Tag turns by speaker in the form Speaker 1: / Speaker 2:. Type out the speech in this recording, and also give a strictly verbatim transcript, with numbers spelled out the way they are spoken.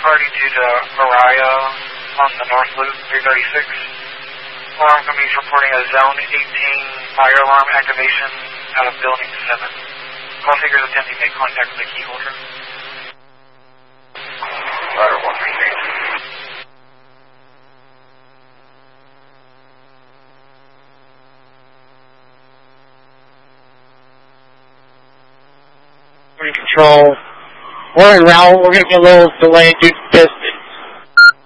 Speaker 1: party due to Mariah on the North Loop, three thirty-six. Alarm company is reporting a Zone eighteen fire alarm activation out of Building seven. Call figures attempting to make contact with the key holder.
Speaker 2: Ladder one received.
Speaker 3: Control. We're in route. We're going to be a little delayed due to this